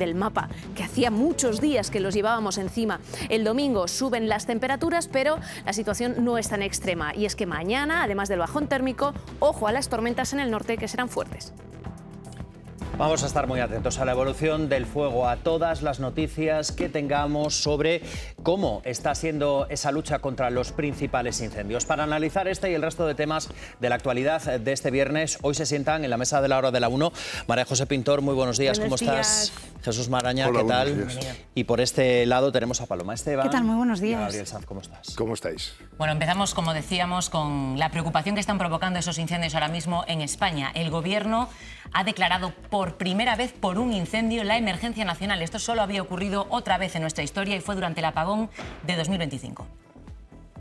del mapa, que hacía muchos días que los llevábamos encima. El domingo suben las temperaturas, pero la situación no es tan extrema. Y es que mañana, además del bajón térmico, ojo a las tormentas en el norte que serán fuertes. Vamos a estar muy atentos a la evolución del fuego, a todas las noticias que tengamos sobre cómo está siendo esa lucha contra los principales incendios. Para analizar este y el resto de temas de la actualidad de este viernes, hoy se sientan en la mesa de la hora de la 1 María José Pintor, muy buenos días, ¿cómo estás? Jesús Maraña, Hola, ¿qué tal? buenos días. Y por este lado tenemos a Paloma Esteban. ¿Qué tal? Muy buenos Y a días. Gabriel Sanz, ¿cómo estás? ¿Cómo estáis? Bueno, empezamos, como decíamos, con la preocupación que están provocando esos incendios ahora mismo en España. El Gobierno ha declarado por primera vez por un incendio la emergencia nacional. Esto solo había ocurrido otra vez en nuestra historia y fue durante el apagón de 2025.